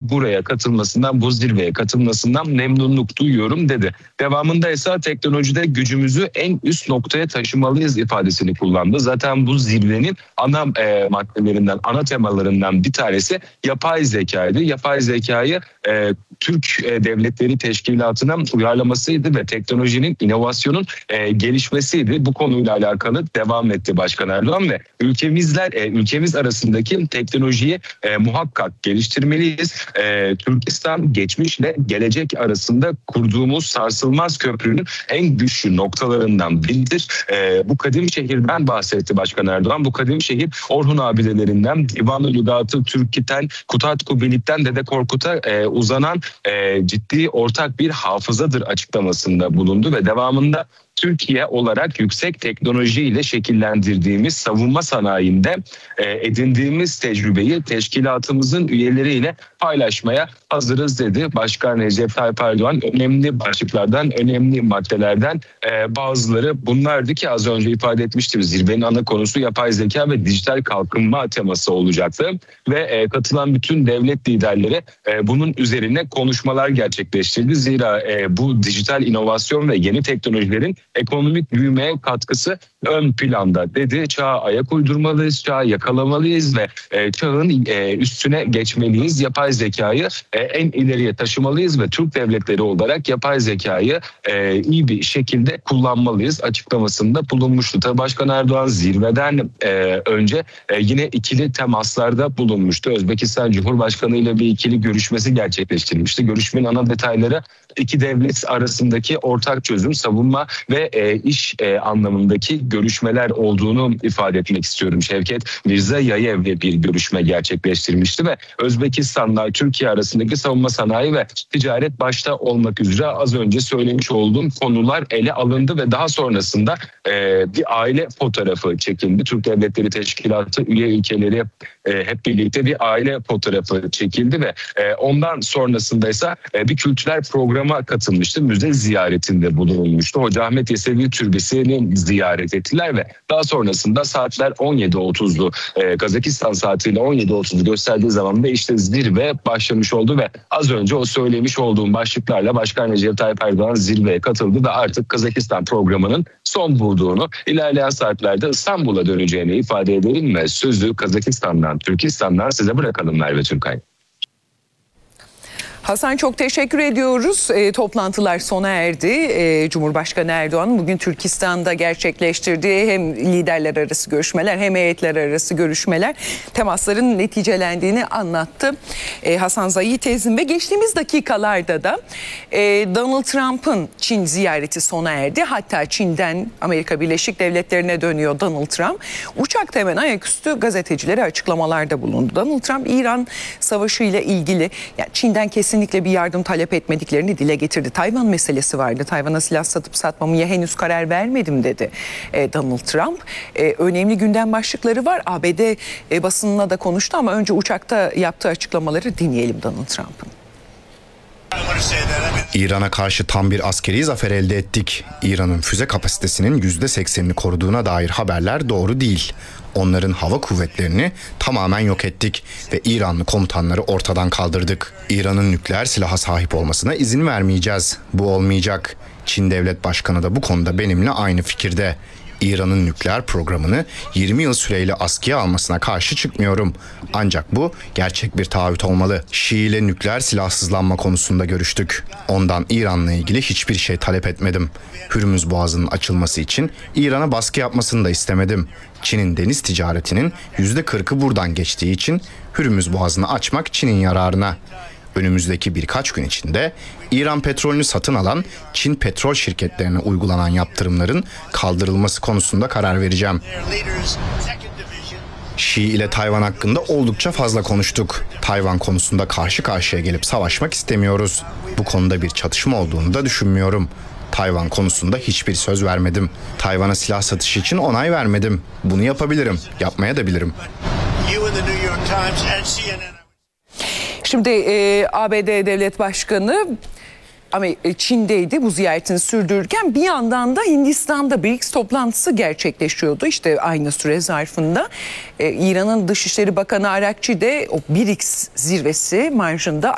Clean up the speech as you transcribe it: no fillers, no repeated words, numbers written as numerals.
buraya katılmasından, bu zirveye katılmasından memnunluk duyuyorum dedi. Devamında ise teknolojide gücümüzü en üst noktaya taşımalıyız ifadesini kullandı. Zaten bu zirvenin ana maddelerinden, ana temalarından bir tanesi yapay zekaydı. Yapay zekayı Türk Devletleri Teşkilatı'na uyarlamasıydı ve teknolojinin, inovasyonun gelişmesiydi. Bu konuyla alakalı devam etti Başkan Erdoğan ve ülkemiz arasındaki teknolojiyi muhakkak geliştirmeliyiz. Türkistan geçmişle gelecek arasında kurduğumuz sarsılmaz köprünün en güçlü noktalarından biridir. Bu kadim şehirden bahsetti Başkan Erdoğan. Bu kadim şehir Orhun abidelerinden Divan-ı Lügat-ı Türk'ten, Kutat-ı Bilik'ten Dede Korkut'a uzanan ciddi ortak bir hafızadır açıklamasında bulundu ve devamında Türkiye olarak yüksek teknolojiyle şekillendirdiğimiz savunma sanayinde edindiğimiz tecrübeyi teşkilatımızın üyeleriyle paylaşmaya hazırız dedi. Başkan Recep Tayyip Erdoğan önemli başlıklardan, önemli maddelerden bazıları bunlardı ki az önce ifade etmiştim. Zirvenin ana konusu yapay zeka ve dijital kalkınma teması olacaktı. Ve katılan bütün devlet liderleri bunun üzerine konuşmalar gerçekleştirdi. Zira bu dijital inovasyon ve yeni teknolojilerin ekonomik büyümeye katkısı ön planda dedi. Çağa ayak uydurmalıyız, çağı yakalamalıyız ve çağın üstüne geçmeliyiz. Yapay zekayı en ileriye taşımalıyız ve Türk devletleri olarak yapay zekayı iyi bir şekilde kullanmalıyız açıklamasında bulunmuştu. Tabii Başkan Erdoğan zirveden önce yine ikili temaslarda bulunmuştu. Özbekistan Cumhurbaşkanı ile bir ikili görüşmesi gerçekleştirilmişti. Görüşmenin ana detayları iki devlet arasındaki ortak çözüm, savunma ve iş anlamındaki görüşmeler olduğunu ifade etmek istiyorum. Şevket Mirziyoyev'le bir görüşme gerçekleştirmişti ve Özbekistan'la Türkiye arasındaki savunma sanayi ve ticaret başta olmak üzere az önce söylemiş olduğum konular ele alındı ve daha sonrasında bir aile fotoğrafı çekildi. Türk Devletleri Teşkilatı üye ülkeleri hep birlikte bir aile fotoğrafı çekildi ve ondan sonrasında ise bir kültürel programa katılmıştı. Müze ziyaretinde bulunmuştu. Hoca Ahmet Yesevi Türbesi'ni ziyaret ettiler ve daha sonrasında saatler 17.30'du. Kazakistan saatiyle 17.30'u gösterdiği zaman da işte zirve başlamış oldu ve az önce o söylemiş olduğum başlıklarla Başkan Recep Tayyip Erdoğan zirveye katıldı ve artık Kazakistan programının son bulduğunu, ilerleyen saatlerde İstanbul'a döneceğini ifade edelim ve sözü Kazakistan'dan, Türkistan'dan size bırakalım Merve Türkay. Hasan, çok teşekkür ediyoruz. Toplantılar sona erdi. Cumhurbaşkanı Erdoğan bugün Türkistan'da gerçekleştirdiği hem liderler arası görüşmeler hem heyetler arası görüşmeler temasların neticelendiğini anlattı. Hasan Zahi Tezin ve geçtiğimiz dakikalarda da Donald Trump'ın Çin ziyareti sona erdi. Hatta Çin'den Amerika Birleşik Devletleri'ne dönüyor Donald Trump. Uçakta hemen ayaküstü gazetecilere açıklamalarda bulundu. Donald Trump İran savaşı ile ilgili Çin'den kesinlikle bir yardım talep etmediklerini dile getirdi. Tayvan meselesi vardı. Tayvan'a silah satıp satmamaya henüz karar vermedim dedi Donald Trump. Önemli gündem başlıkları var. ABD basınına da konuştu ama önce uçakta yaptığı açıklamaları dinleyelim Donald Trump'ın. İran'a karşı tam bir askeri zafer elde ettik. İran'ın füze kapasitesinin %80'ini koruduğuna dair haberler doğru değil. Onların hava kuvvetlerini tamamen yok ettik ve İranlı komutanları ortadan kaldırdık. İran'ın nükleer silaha sahip olmasına izin vermeyeceğiz. Bu olmayacak. Çin Devlet Başkanı da bu konuda benimle aynı fikirde. İran'ın nükleer programını 20 yıl süreyle askıya almasına karşı çıkmıyorum. Ancak bu gerçek bir taahhüt olmalı. Şii ile nükleer silahsızlanma konusunda görüştük. Ondan İran'la ilgili hiçbir şey talep etmedim. Hürmüz Boğazı'nın açılması için İran'a baskı yapmasını da istemedim. Çin'in deniz ticaretinin %40'ı buradan geçtiği için Hürmüz Boğazı'nı açmak Çin'in yararına. Önümüzdeki birkaç gün içinde İran petrolünü satın alan Çin petrol şirketlerine uygulanan yaptırımların kaldırılması konusunda karar vereceğim. Şii ile Tayvan hakkında oldukça fazla konuştuk. Tayvan konusunda karşı karşıya gelip savaşmak istemiyoruz. Bu konuda bir çatışma olduğunu da düşünmüyorum. Tayvan konusunda hiçbir söz vermedim. Tayvan'a silah satışı için onay vermedim. Bunu yapabilirim, yapmaya da bilirim. Şimdi ABD Devlet Başkanı Çin'deydi bu ziyaretini sürdürürken bir yandan da Hindistan'da BRICS toplantısı gerçekleşiyordu. İşte aynı süre zarfında İran'ın Dışişleri Bakanı Arakçi de o BRICS zirvesi marjında